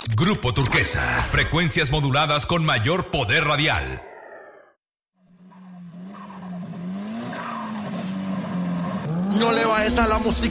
Grupo Turquesa, frecuencias moduladas con mayor poder radial. No le bajes a la música.